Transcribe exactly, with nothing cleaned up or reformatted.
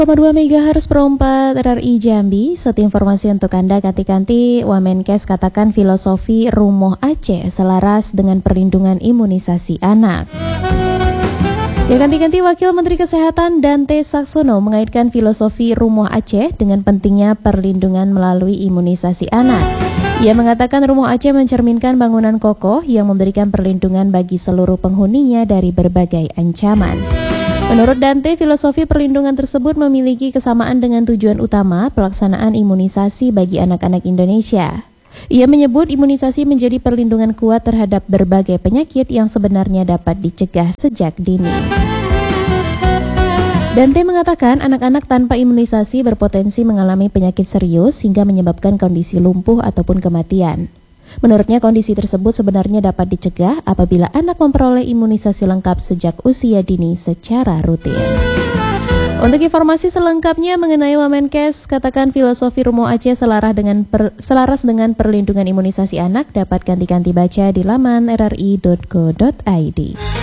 koma dua megahertz per empat R R I Jambi. Satu informasi untuk Anda, kanti-kanti Wamenkes katakan filosofi Rumoh Aceh selaras dengan perlindungan imunisasi anak. Ya, kanti-kanti Wakil Menteri Kesehatan Dante Saxono mengaitkan filosofi Rumoh Aceh dengan pentingnya perlindungan melalui imunisasi anak. Ia mengatakan Rumoh Aceh mencerminkan bangunan kokoh yang memberikan perlindungan bagi seluruh penghuninya dari berbagai ancaman. Menurut Dante, filosofi perlindungan tersebut memiliki kesamaan dengan tujuan utama pelaksanaan imunisasi bagi anak-anak Indonesia. Ia menyebut imunisasi menjadi perlindungan kuat terhadap berbagai penyakit yang sebenarnya dapat dicegah sejak dini. Dante mengatakan anak-anak tanpa imunisasi berpotensi mengalami penyakit serius hingga menyebabkan kondisi lumpuh ataupun kematian. Menurutnya kondisi tersebut sebenarnya dapat dicegah apabila anak memperoleh imunisasi lengkap sejak usia dini secara rutin. Untuk informasi selengkapnya mengenai Wamenkes, katakan filosofi Rumoh Aceh selaras dengan per, selaras dengan perlindungan imunisasi anak dapat ganti-ganti baca di laman r r i dot go dot i d.